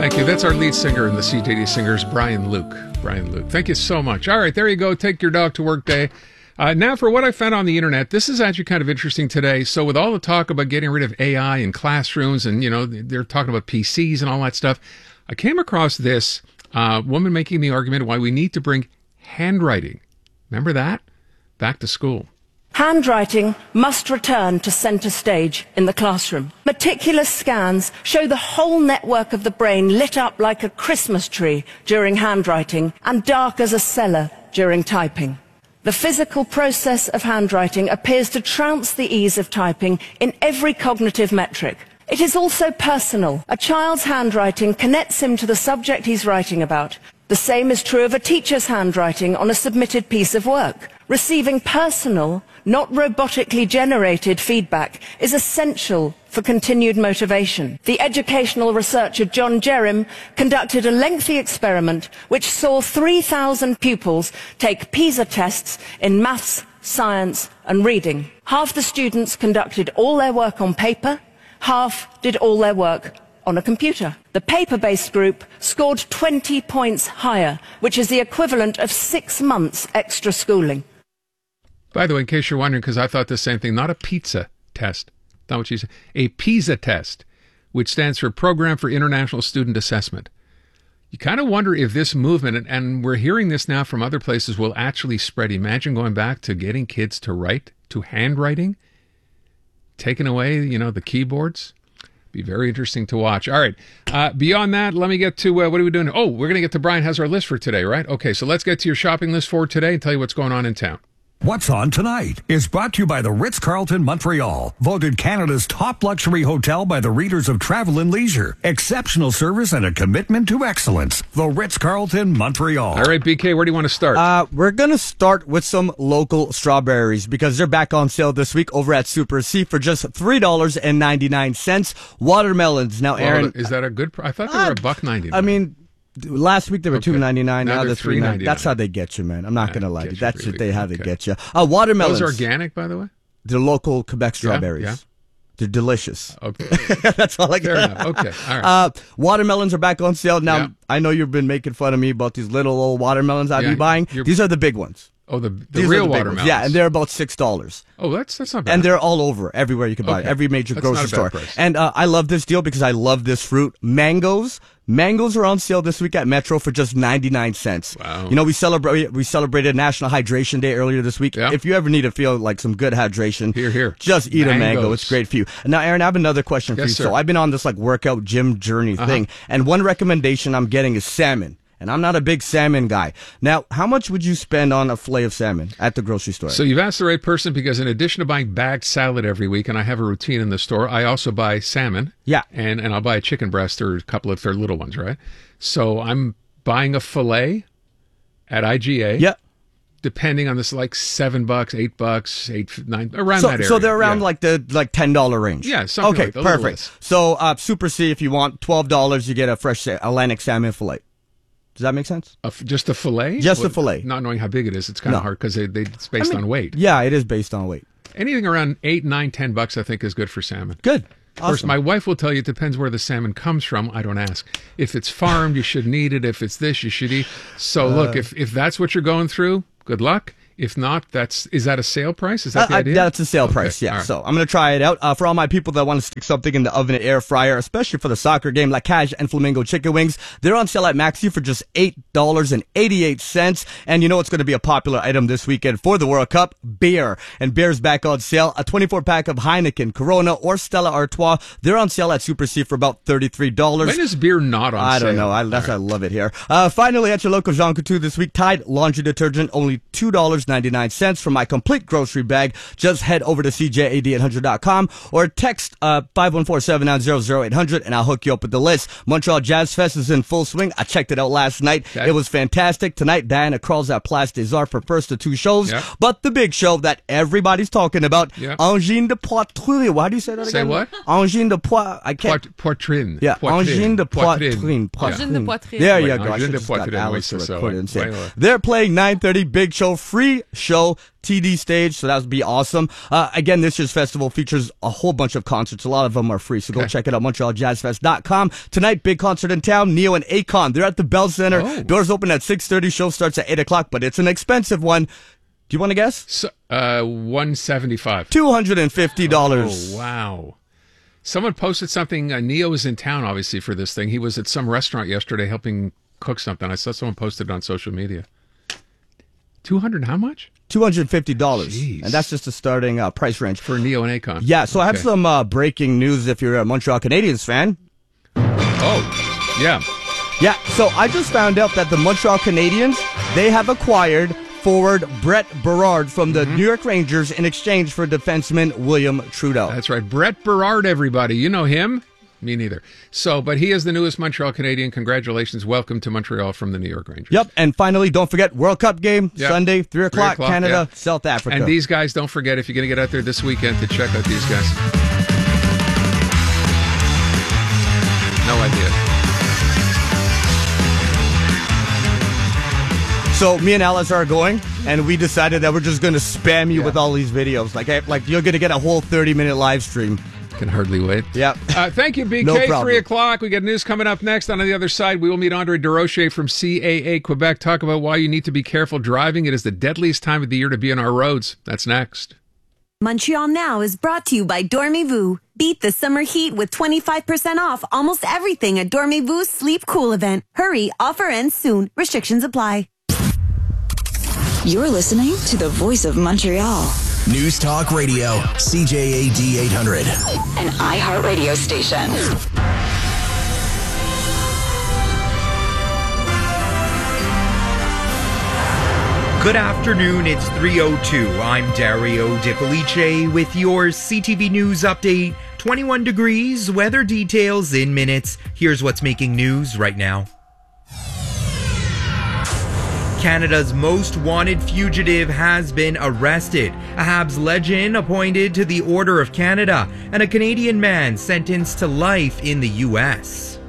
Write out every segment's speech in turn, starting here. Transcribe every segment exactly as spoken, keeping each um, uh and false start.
Thank you. That's our lead singer in the C J D Singers, Brian Luke. Brian Luke. Thank you so much. All right, there you go. Take your dog to work day. Uh, now, for what I found on the internet, this is actually kind of interesting today. So with all the talk about getting rid of A I in classrooms and, you know, they're talking about P Cs and all that stuff, I came across this uh, woman making the argument why we need to bring handwriting. Remember that? Back to school. Handwriting must return to centre stage in the classroom. Meticulous scans show the whole network of the brain lit up like a Christmas tree during handwriting and dark as a cellar during typing. The physical process of handwriting appears to trounce the ease of typing in every cognitive metric. It is also personal. A child's handwriting connects him to the subject he's writing about. The same is true of a teacher's handwriting on a submitted piece of work. Receiving personal, not robotically generated feedback is essential for continued motivation. The educational researcher John Jerrim conducted a lengthy experiment which saw three thousand pupils take PISA tests in maths, science and reading. Half the students conducted all their work on paper, half did all their work on a computer. The paper-based group scored twenty points higher, which is the equivalent of six months extra schooling. By the way, in case you're wondering, because I thought the same thing, not a pizza test, not what she said, a PISA test, which stands for Program for International Student Assessment. You kind of wonder if this movement, and, and we're hearing this now from other places, will actually spread. Imagine going back to getting kids to write, to handwriting, taking away, you know, the keyboards. Be very interesting to watch. All right. Uh, beyond that, let me get to, uh, what are we doing? Oh, we're going to get to Brian has our list for today, right? Okay, so let's get to your shopping list for today and tell you what's going on in town. What's on tonight is brought to you by the Ritz-Carlton Montreal, voted Canada's top luxury hotel by the readers of Travel and Leisure. Exceptional service and a commitment to excellence. The Ritz-Carlton Montreal. All right, B K, where do you want to start? Uh, we're going to start with some local strawberries because they're back on sale this week over at Super C for just three dollars and ninety-nine cents. Watermelons. Now, Aaron. Well, is that a good price? I thought they were a buck ninety. I mean, last week they were okay. two ninety-nine. Now, now they're they're three ninety-nine. three ninety-nine. That's how they get you, man. I'm not Yeah, going to lie to you. That's really what they how good. they Okay. get you. Uh, watermelons. Those organic, by the way? They're local Quebec strawberries. Yeah, yeah. They're delicious. Okay. That's all I Fair got. enough. Okay. All right. Uh, watermelons are back on sale. Now, Yeah. I know you've been making fun of me about these little old watermelons I've Yeah, been buying. you're- These are the big ones. oh, the, the These real are the big watermelons. ones. Yeah, and they're about six dollars. Oh, that's that's not bad. And they're all over, everywhere you can buy it. Okay. Every major That's grocery not a store. bad price. And uh, I love this deal because I love this fruit. Mangoes. Mangoes are on sale this week at Metro for just ninety-nine cents. Wow. You know, we celebrate we celebrated National Hydration Day earlier this week. Yeah. If you ever need to feel like some good hydration, Here, here. just eat a mango. Mangoes. It's great for you. Now, Aaron, I have another question for Yes, you. sir. So I've been on this like workout gym journey Uh-huh. thing, and one recommendation I'm getting is salmon. And I'm not a big salmon guy. Now, how much would you spend on a fillet of salmon at the grocery store? So you've asked the right person because in addition to buying bagged salad every week, and I have a routine in the store, I also buy salmon. Yeah. And, and I'll buy a chicken breast or a couple of their little ones, right? So I'm buying a fillet at I G A. yeah. Depending on this, like seven bucks, eight bucks, eight, nine, around So, that area. so they're around Yeah. like the like ten dollar range. Yeah, something okay, like that, a little perfect. less. So uh, Super C, if you want twelve dollars, you get a fresh sa- Atlantic salmon fillet. Does that make sense? A f- just a fillet? Just a Well, fillet. Not knowing how big it is, it's kind of No. hard because they, they, it's based I mean, on weight. Yeah, it is based on weight. Anything around eight, nine, ten bucks, I think, is good for salmon. Good. Of course, Awesome. my wife will tell you it depends where the salmon comes from. I don't ask. If it's farmed, you shouldn't eat it. If it's this, you should eat. So look, if if that's what you're going through, good luck. If not, that's is that a sale price? Is that the Uh, uh, idea? that's a sale Okay, price, yeah. all right. So I'm going to try it out. Uh, for all my people that want to stick something in the oven and air fryer, especially for the soccer game, like Cash and Flamingo chicken wings, they're on sale at Maxi for just eight dollars and eighty-eight cents. And you know what's going to be a popular item this weekend for the World Cup? Beer. And beer's back on sale. A twenty-four pack of Heineken, Corona, or Stella Artois, they're on sale at Super C for about thirty-three dollars. When is beer not on I sale? don't know. I, that's I love it here. Uh, finally, at your local Jean Coutu this week, Tide laundry detergent, only two dollars and ninety-nine cents for my complete grocery bag. Just head over to C J A D eight hundred dot com or text uh, five one four, seven nine zero, zero eight hundred and I'll hook you up with the list. Montreal Jazz Fest is in full swing. I checked it out last night. Okay. It was fantastic. Tonight, Diana crawls at Place des Arts for first of two shows. Yeah. But the big show that everybody's talking about, Yeah. Angine de Poitrine. Why do you say that Say again? what? Angine de Poitrine. I can't. Poit- Poitrine. Yeah, Poitrine. angine de poitrine. Angine de poitrine. There Ouais, you go. I angine should de just got poitrine, Alice oui, to c'est ça, record it ouais. and say it. Ouais, ouais. They're playing nine thirty Big Show free free show, T D stage, so that would be awesome. Uh, again, this year's festival features a whole bunch of concerts. A lot of them are free, so go Okay. check it out, Montreal Jazz Fest dot com. Tonight, big concert in town, Neo and Akon. They're at the Bell Center. Oh. Doors open at six thirty, show starts at eight o'clock, but it's an expensive one. Do you want to guess? So, uh, one seventy-five. two hundred fifty dollars. Oh, wow. Someone posted something. Uh, Neo is in town, obviously, for this thing. He was at some restaurant yesterday helping cook something. I saw someone posted it on social media. two hundred how much? two hundred fifty dollars. Jeez. And that's just the starting uh, price range. For Neo and Akon. Yeah, so I have Okay. some uh, breaking news if you're a Montreal Canadiens fan. Oh, yeah. Yeah, so I just found out that the Montreal Canadiens, they have acquired forward Brett Berard from the New York Rangers in exchange for defenseman William Trudeau. That's right. Brett Berard, everybody. You know him? Me neither. So, but he is the newest Montreal Canadian. Congratulations. Welcome to Montreal from the New York Rangers. Yep, and finally, don't forget, World Cup game, Yep. Sunday, three o'clock, o'clock, Canada, yeah. South Africa. And these guys, don't forget, if you're going to get out there this weekend, to check out these guys. No idea. So me and Alice are going, and we decided that we're just going to spam you Yeah. with all these videos. Like, eh, like you're going to get a whole thirty-minute live stream. Can hardly wait. Yep. Uh, thank you, B K. No problem. Three o'clock. We got news coming up next. On the other side, we will meet Andre Durocher from C A A Quebec. Talk about why you need to be careful driving. It is the deadliest time of the year to be on our roads. That's next. Montreal Now is brought to you by Dormez-vous. Beat the summer heat with twenty-five percent off almost everything at Dormez-vous Sleep Cool event. Hurry, offer ends soon. Restrictions apply. You're listening to the voice of Montreal. News Talk Radio, C J A D eight hundred. An iHeartRadio station. Good afternoon, it's three oh two. I'm Dario DiFelice with your C T V News update. twenty-one degrees, weather details in minutes. Here's what's making news right now. Canada's most wanted fugitive has been arrested. A Habs legend appointed to the Order of Canada, and a Canadian man sentenced to life in the U S.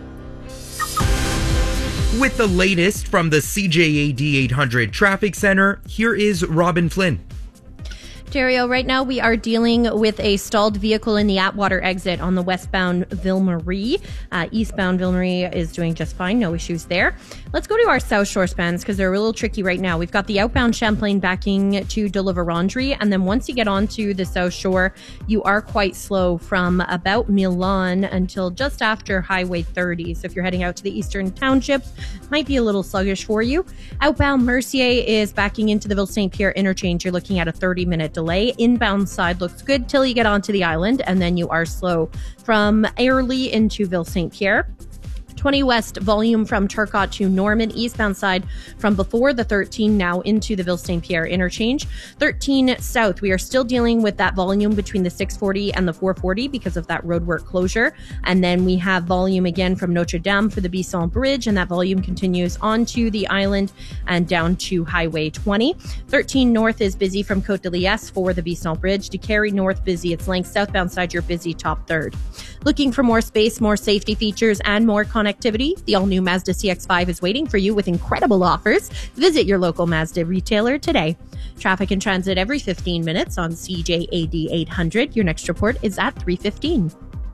With the latest from the C J A D eight hundred Traffic Center, here is Robin Flynn. Dario, right now we are dealing with a stalled vehicle in the Atwater exit on the westbound Ville-Marie. Uh, eastbound Ville-Marie is doing just fine, no issues there. Let's go to our South Shore spans because they're a little tricky right now. We've got the outbound Champlain backing to De La Vérendrye, and then once you get onto the South Shore, you are quite slow from about Milan until just after Highway thirty. So if you're heading out to the eastern townships, might be a little sluggish for you. Outbound Mercier is backing into the Ville Saint Pierre interchange. You're looking at a thirty minute delay. Inbound side looks good till you get onto the island, and then you are slow from Airlie into Ville Saint Pierre. twenty west volume from Turcotte to Norman, eastbound side from before the thirteen now into the Ville Saint Pierre interchange. thirteen south, we are still dealing with that volume between the six forty and the four forty because of that roadwork closure. And then we have volume again from Notre Dame for the Bisson Bridge, and that volume continues onto the island and down to Highway twenty. thirteen north is busy from Côte de Liesse for the Bisson Bridge. To Carry north busy its length. Southbound side, you're busy top third. Looking for more space, more safety features, and more connectivity? The all-new Mazda C X five is waiting for you with incredible offers. Visit your local Mazda retailer today. Traffic and transit every fifteen minutes on C J A D eight hundred. Your next report is at three fifteen.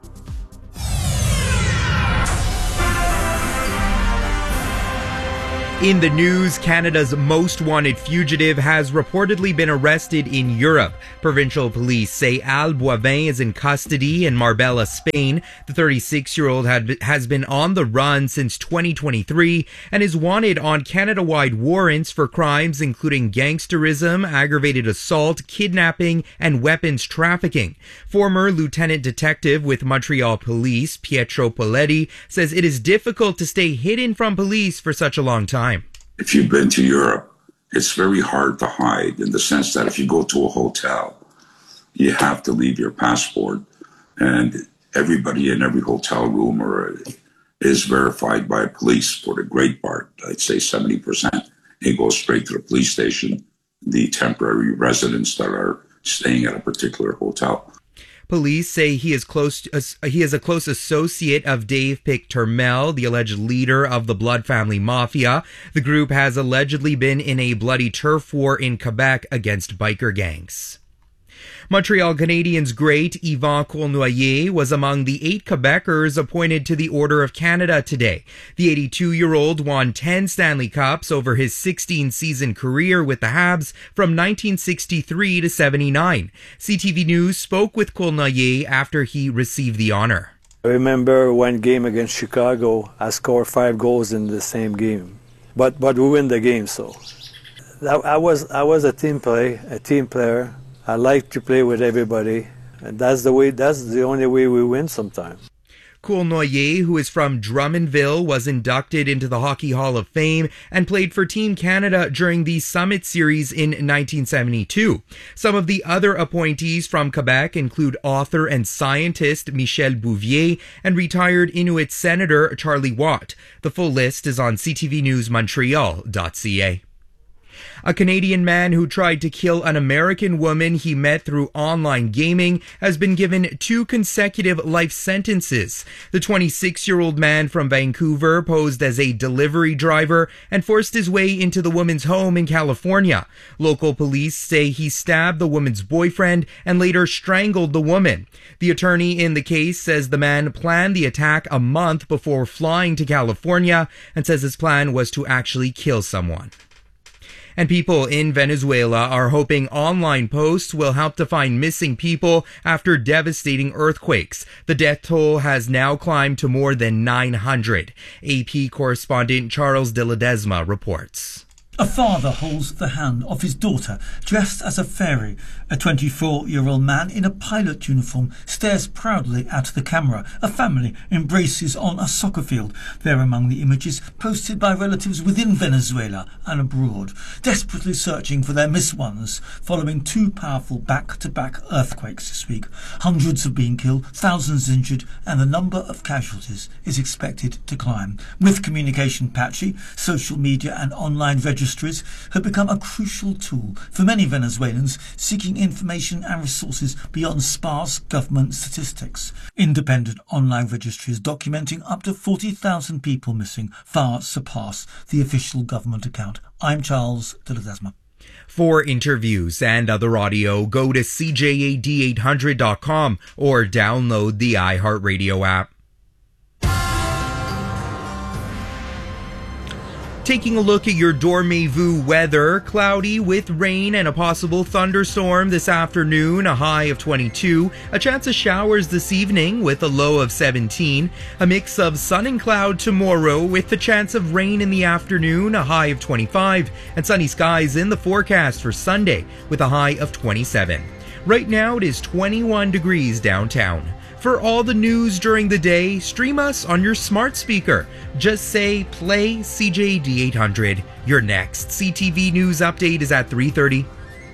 In the news, Canada's most wanted fugitive has reportedly been arrested in Europe. Provincial police say Al Boivin is in custody in Marbella, Spain. The thirty-six-year-old had, has been on the run since twenty twenty-three and is wanted on Canada-wide warrants for crimes including gangsterism, aggravated assault, kidnapping, and weapons trafficking. Former lieutenant detective with Montreal Police, Pietro Poletti, says it is difficult to stay hidden from police for such a long time. If you've been to Europe, it's very hard to hide in the sense that if you go to a hotel, you have to leave your passport, and everybody in every hotel room or is verified by police for the great part. I'd say seventy percent. It goes straight to the police station, the temporary residents that are staying at a particular hotel. Police say he is close. To, uh, he is a close associate of Dave Pic Turmel, the alleged leader of the Blood Family Mafia. The group has allegedly been in a bloody turf war in Quebec against biker gangs. Montreal Canadiens great Yvan Cournoyer was among the eight Quebecers appointed to the Order of Canada today. The eighty-two-year-old won ten Stanley Cups over his sixteen-season career with the Habs from nineteen sixty-three to seventy-nine. C T V News spoke with Cournoyer after he received the honor. I remember one game against Chicago, I scored five goals in the same game. But but we win the game, so I, I was I was a team play, a team player. I like to play with everybody, and that's the way. That's the only way we win sometimes. Cournoyer, who is from Drummondville, was inducted into the Hockey Hall of Fame and played for Team Canada during the Summit Series in nineteen seventy-two. Some of the other appointees from Quebec include author and scientist Michel Bouvier and retired Inuit Senator Charlie Watt. The full list is on c t v news montreal dot c a. A Canadian man who tried to kill an American woman he met through online gaming has been given two consecutive life sentences. The twenty-six-year-old man from Vancouver posed as a delivery driver and forced his way into the woman's home in California. Local police say he stabbed the woman's boyfriend and later strangled the woman. The attorney in the case says the man planned the attack a month before flying to California and says his plan was to actually kill someone. And people in Venezuela are hoping online posts will help to find missing people after devastating earthquakes. The death toll has now climbed to more than nine hundred. A P correspondent Charles de Ledesma reports. A father holds the hand of his daughter, dressed as a fairy. A twenty-four-year-old man in a pilot uniform stares proudly at the camera. A family embraces on a soccer field. They're among the images posted by relatives within Venezuela and abroad, desperately searching for their missed ones following two powerful back-to-back earthquakes this week. Hundreds have been killed, thousands injured, and the number of casualties is expected to climb. With communication patchy, social media and online registration have become a crucial tool for many Venezuelans seeking information and resources beyond sparse government statistics. Independent online registries documenting up to forty thousand people missing far surpass the official government account. I'm Charles de Ledesma. For interviews and other audio, go to c j a d eight hundred dot com or download the iHeartRadio app. Taking a look at your Dormez-vous weather, cloudy with rain and a possible thunderstorm this afternoon, a high of twenty-two, a chance of showers this evening with a low of seventeen, a mix of sun and cloud tomorrow with the chance of rain in the afternoon, a high of twenty-five, and sunny skies in the forecast for Sunday with a high of twenty-seven. Right now it is twenty-one degrees downtown. For all the news during the day, stream us on your smart speaker. Just say, play C J D eight hundred. Your next C T V News update is at three thirty.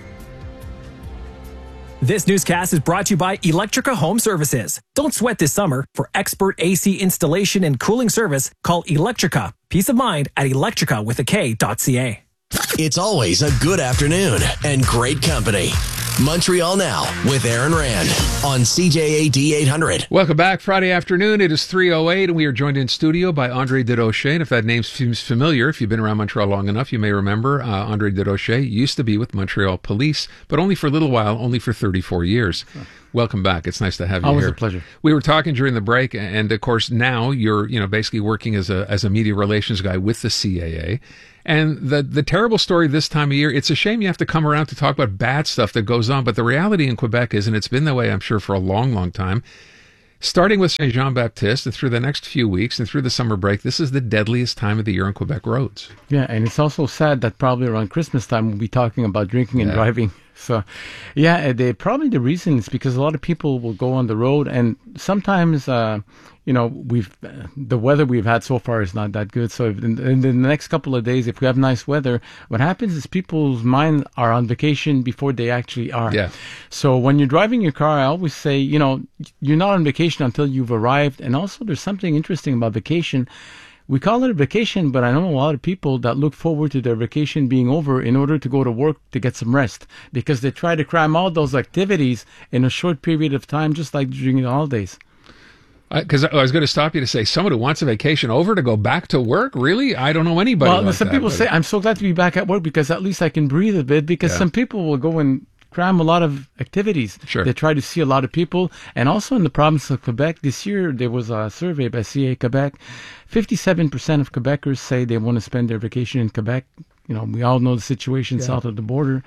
This newscast is brought to you by Electrica Home Services. Don't sweat this summer. For expert A C installation and cooling service, call Electrica. Peace of mind at electrica with a K dot C A. It's always a good afternoon and great company. Montreal Now with Aaron Rand on C J A D eight hundred. Welcome back. Friday afternoon. It is three oh eight and we are joined in studio by Andre Desrochers. And if that name seems familiar, if you've been around Montreal long enough, you may remember uh, Andre Desrochers used to be with Montreal Police, but only for a little while, only for thirty-four years. Huh. Welcome back. It's nice to have you Always here. Always a pleasure. We were talking during the break, and of course now you're, you know, basically working as a as a media relations guy with the C A A. And the the terrible story this time of year, it's a shame you have to come around to talk about bad stuff that goes on, but the reality in Quebec is, and it's been that way, I'm sure, for a long, long time, starting with Saint Jean-Baptiste and through the next few weeks and through the summer break, this is the deadliest time of the year on Quebec roads. Yeah, and it's also sad that probably around Christmas time we'll be talking about drinking and yeah. driving. So, yeah, they, probably the reason is because a lot of people will go on the road, and sometimes, uh, you know, we've uh, the weather we've had so far is not that good. So, if in, in the next couple of days, if we have nice weather, what happens is people's minds are on vacation before they actually are. Yeah. So, when you're driving your car, I always say, you know, you're not on vacation until you've arrived. And also, there's something interesting about vacation. we call it a vacation, but I know a lot of people that look forward to their vacation being over in order to go to work to get some rest, because they try to cram all those activities in a short period of time, just like during the holidays. Because I was going to stop you to say, someone who wants a vacation over to go back to work? Really? I don't know anybody Well, like some that, people but- say, I'm so glad to be back at work because at least I can breathe a bit, because Yeah. some people will go and cram a lot of activities. Sure. They try to see a lot of people. And also in the province of Quebec, this year there was a survey by C A Quebec. fifty-seven percent of Quebecers say they want to spend their vacation in Quebec. You know, we all know the situation Yeah. south of the border.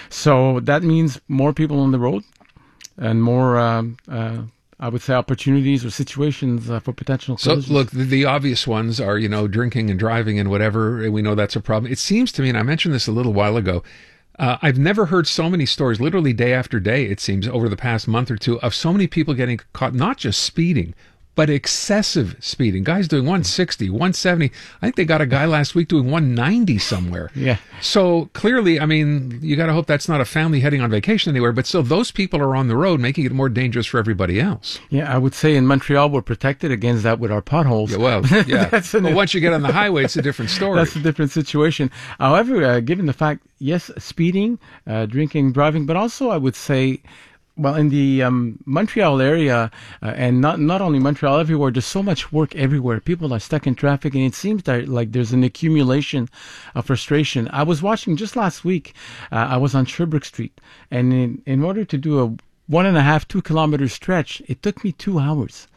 So that means more people on the road and more, um, uh, I would say, opportunities or situations uh, for potential So, collisions. look, the, the obvious ones are, you know, drinking and driving and whatever, and we know that's a problem. It seems to me, and I mentioned this a little while ago, uh, I've never heard so many stories, literally day after day, it seems, over the past month or two, of so many people getting caught, not just speeding, but excessive speeding. Guys doing one sixty, one seventy. I think they got a guy last week doing one ninety somewhere. Yeah. So clearly, I mean, you got to hope that's not a family heading on vacation anywhere, but still, those people are on the road, making it more dangerous for everybody else. Yeah, I would say in Montreal we're protected against that with our potholes. Yeah, well, yeah. That's an- But once you get on the highway, it's a different story. That's a different situation. However, uh, given the fact, yes, speeding, uh, drinking, driving, but also I would say, well, in the um, Montreal area, uh, and not not only Montreal, everywhere, there's so much work everywhere. People are stuck in traffic, and it seems that like there's an accumulation of frustration. I was watching just last week. Uh, I was on Sherbrooke Street, and in, in order to do a one and a half, two kilometer stretch, it took me two hours,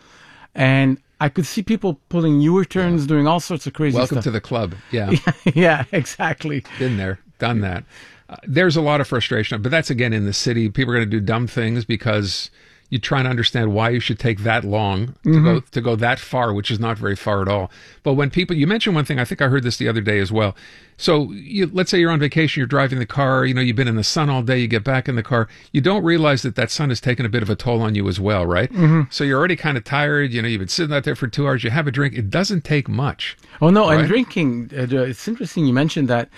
and I could see people pulling U-turns, doing all sorts of crazy Welcome stuff. to the club. Yeah. Yeah, exactly. Been there, done that. Uh, there's a lot of frustration, but that's again in the city. People are going to do dumb things because you try to understand why you should take that long to Mhm. go to go that far, which is not very far at all. But when people, you mentioned one thing, I think I heard this the other day as well. So you, let's say you're on vacation, you're driving the car, you know, you've been in the sun all day, you get back in the car, you don't realize that that sun has taken a bit of a toll on you as well, right? Mhm. So you're already kind of tired, you know, you've been sitting out there for two hours, you have a drink, it doesn't take much. Oh, no, and right? drinking, uh, it's interesting you mentioned that.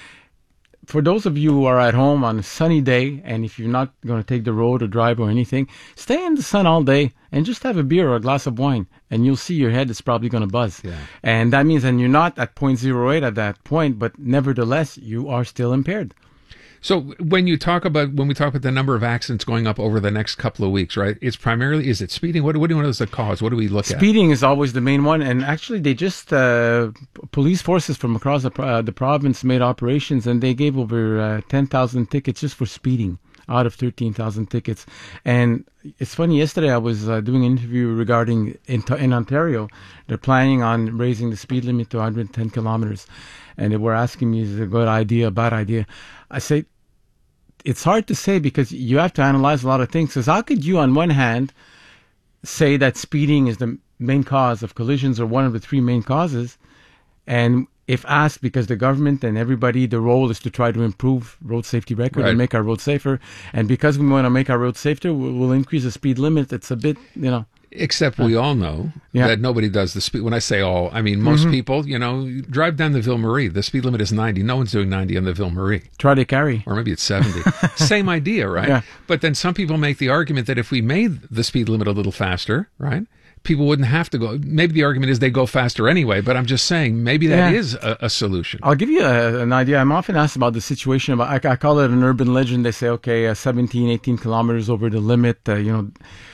For those of you who are at home on a sunny day, and if you're not going to take the road or drive or anything, stay in the sun all day and just have a beer or a glass of wine, and you'll see your head is probably going to buzz. Yeah. And that means, and you're not at point zero eight at that point, but nevertheless, you are still impaired. So when you talk about, when we talk about the number of accidents going up over the next couple of weeks, right? It's primarily, is it speeding? What, what do you know is the cause? What do we look at? Speeding is always the main one, and actually, they just uh, p- police forces from across the, pro- uh, the province made operations, and they gave over uh, ten thousand tickets just for speeding out of thirteen thousand tickets. And it's funny. Yesterday, I was uh, doing an interview regarding in, in Ontario. They're planning on raising the speed limit to one hundred ten kilometers, and they were asking me, "Is it a good idea, a bad idea?" I say, it's hard to say because you have to analyze a lot of things. Because how could you, on one hand, say that speeding is the main cause of collisions or one of the three main causes, and if asked, because the government and everybody, the role is to try to improve road safety record Right. and make our roads safer, and because we want to make our roads safer, we'll, we'll increase the speed limit. It's a bit, you know. Except we all know Yeah. that nobody does the speed. When I say all, I mean most Mhm. people, you know, you drive down the Ville Marie. The speed limit is ninety. No one's doing ninety on the Ville Marie. Try to carry. Or maybe it's seventy. Same idea, right? Yeah. But then some people make the argument that if we made the speed limit a little faster, right, people wouldn't have to go. Maybe the argument is they go faster anyway, but I'm just saying maybe that Yeah. is a, a solution. I'll give you a, an idea. I'm often asked about the situation. About, I, I call it an urban legend. They say, okay, uh, seventeen, eighteen kilometers over the limit, uh, you know.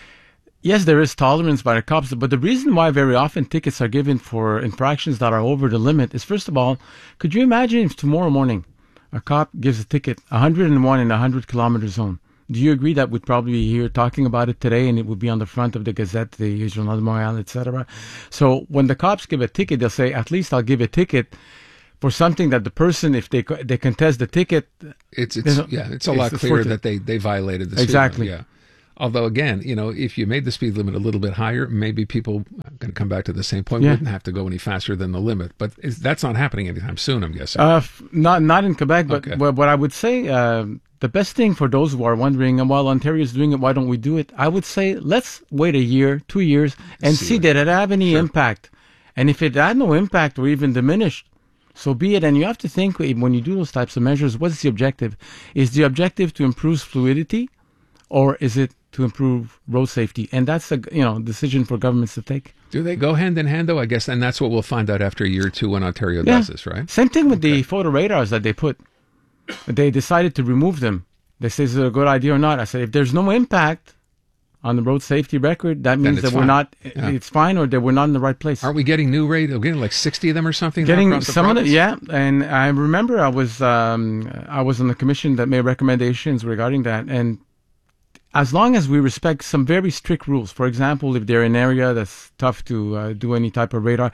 Yes, there is tolerance by the cops, but the reason why very often tickets are given for infractions that are over the limit is, first of all, could you imagine if tomorrow morning a cop gives a ticket one hundred one in a one hundred kilometer zone? Do you agree that we'd probably be here talking about it today and it would be on the front of the Gazette, the Journal de Montréal, et cetera? So when the cops give a ticket, they'll say, at least I'll give a ticket for something that the person, if they co- they contest the ticket, It's it's you know, yeah, it's a lot it's clearer worth it. that they they violated the speed Exactly. limit. Yeah. Although again, you know, if you made the speed limit a little bit higher, maybe people, I'm going to come back to the same point, Yeah. wouldn't have to go any faster than the limit. But is, that's not happening anytime soon, I'm guessing. Uh, f- not not in Quebec, but Okay. what, what I would say, uh, the best thing for those who are wondering, and while Ontario is doing it, why don't we do it? I would say let's wait a year, two years, and see, did it have any impact. And if it had no impact or even diminished, so be it. And you have to think when you do those types of measures, what's the objective? Is the objective to improve fluidity, or is it to improve road safety, and that's a you know decision for governments to take. Do they go hand in hand, though? I guess, and that's what we'll find out after a year or two when Ontario Yeah. does this, right? Same thing with the photo radars that they put. They decided to remove them. They say, is it a good idea or not? I said, if there's no impact on the road safety record, that means it's that we're fine. not, Yeah. it's fine, or that we're not in the right place. Aren't we getting new rate? We're getting like sixty of them or something? now Getting across the some of it, province? yeah. And I remember I was um, I was on the commission that made recommendations regarding that. And as long as we respect some very strict rules, for example, if they're in an area that's tough to uh, do any type of radar,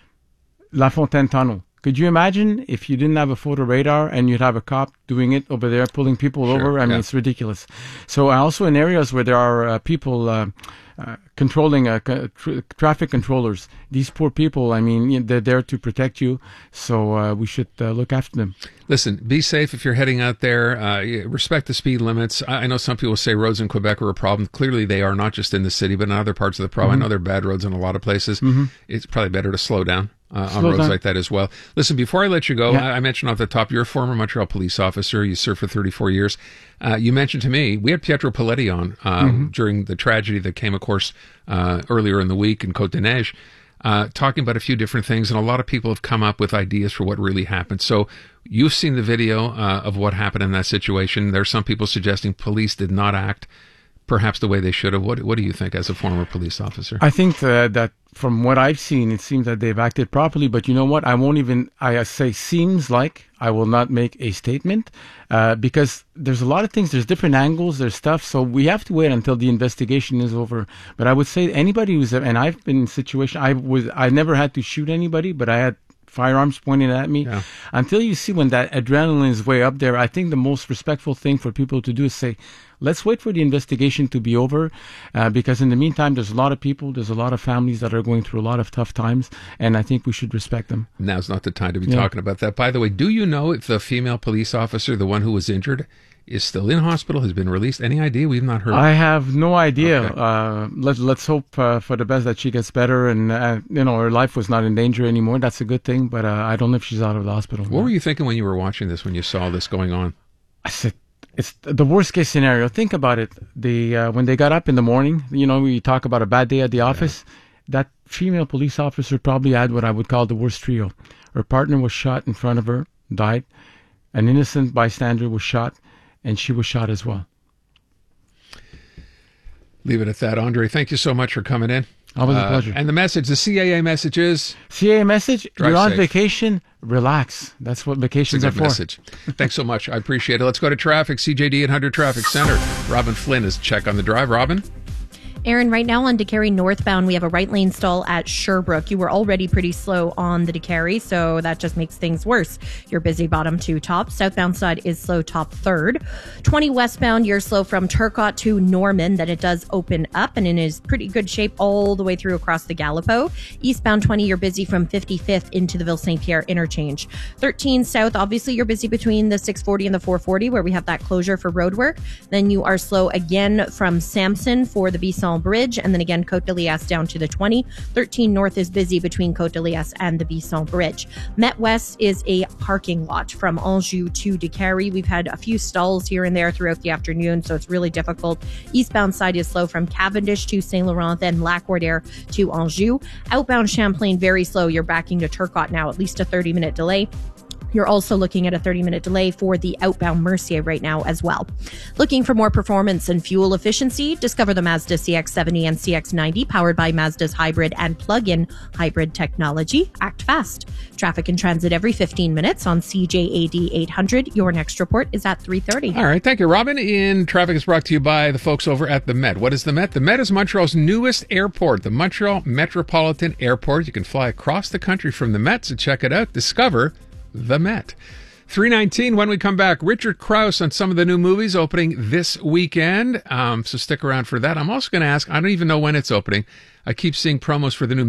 La Fontaine Tunnel. Could you imagine if you didn't have a photo radar and you'd have a cop doing it over there, pulling people Sure, over? I mean, yeah. it's ridiculous. So uh, also in areas where there are uh, people uh, uh, controlling uh, ca- tr- traffic controllers, these poor people, I mean, y- they're there to protect you. So uh, we should uh, look after them. Listen, be safe if you're heading out there. Uh, respect the speed limits. I, I know some people say roads in Quebec are a problem. Clearly, they are, not just in the city, but in other parts of the province. Mhm. I know there are bad roads in a lot of places. Mhm. It's probably better to slow down uh, on Slow roads down. like that as well. Listen, before I let you go, Yeah. I, I mentioned off the top, you're a former Montreal police officer. You served for thirty-four years. Uh, you mentioned to me, we had Pietro Paletti on um, Mhm. during the tragedy that came, of course, uh, earlier in the week in Côte-des-Neiges. Uh, talking about a few different things, and a lot of people have come up with ideas for what really happened. So you've seen the video uh, of what happened in that situation. There are some people suggesting police did not act perhaps the way they should have. What What do you think as a former police officer? I think uh, that from what I've seen, it seems that they've acted properly. But you know what? I won't even, I say seems like, I will not make a statement uh, because there's a lot of things, there's different angles, there's stuff. So we have to wait until the investigation is over. But I would say anybody who's, and I've been in a situation, I was, I never had to shoot anybody, but I had firearms pointed at me. Yeah. Until you see when that adrenaline is way up there, I think the most respectful thing for people to do is say, let's wait for the investigation to be over, uh, because in the meantime, there's a lot of people, there's a lot of families that are going through a lot of tough times, and I think we should respect them. Now's not the time to be Yeah. talking about that. By the way, do you know if the female police officer, the one who was injured, is still in hospital, has been released? Any idea? We've not heard. I have no idea. Okay. Uh, let, let's hope uh, for the best that she gets better, and uh, you know her life was not in danger anymore. That's a good thing, but uh, I don't know if she's out of the hospital. What were you thinking when you were watching this, when you saw this going on? I said, it's the worst case scenario. Think about it. The uh, when they got up in the morning, you know, we talk about a bad day at the office. That female police officer probably had what I would call the worst trio. Her partner was shot in front of her, died. An innocent bystander was shot, and she was shot as well. Leave it at that, Andre. Thank you so much for coming in. Always a Uh, pleasure. And the message, the C A A message is? C A A message, Drive you're on safe. vacation, relax. That's what It's a vacations are good for. message. Thanks so much. I appreciate it. Let's go to traffic. C J D eight hundred Traffic Center. Robin Flynn is check on the drive. Robin? Aaron, right now on DeCarry northbound, we have a right lane stall at Sherbrooke. You were already pretty slow on the DeCarry, so that just makes things worse. You're busy bottom to top. Southbound side is slow top third. twenty westbound, you're slow from Turcotte to Norman. Then it does open up and it is pretty good shape all the way through across the Gallipo. Eastbound twenty, you're busy from fifty-fifth into the Ville Saint Pierre interchange. thirteen south, obviously you're busy between the six forty and the four forty where we have that closure for road work. Then you are slow again from Sampson for the Bisson Bridge, and then again Côte de Liesse down to the twenty. thirteen north is busy between Côte de Liesse and the Bisson Bridge. Met West is a parking lot from Anjou to DeCarry. We've had a few stalls here and there throughout the afternoon, so it's really difficult. Eastbound side is slow from Cavendish to Saint Laurent, then Lac-Wardière to Anjou. Outbound Champlain, very slow. You're backing to Turcotte now, at least a thirty minute delay. You're also looking at a thirty minute delay for the outbound Mercier right now as well. Looking for more performance and fuel efficiency? Discover the Mazda C X seventy and C X ninety powered by Mazda's hybrid and plug-in hybrid technology. Act fast. Traffic and transit every fifteen minutes on C J A D eight hundred. Your next report is at three thirty. All right. Thank you, Robin. In traffic is brought to you by the folks over at the Met. What is the Met? The Met is Montreal's newest airport, the Montreal Metropolitan Airport. You can fly across the country from the Met, so check it out. Discover the Met. three nineteen, when we come back, Richard Krause on some of the new movies opening this weekend. Um, so stick around for that. I'm also going to ask, I don't even know when it's opening. I keep seeing promos for the new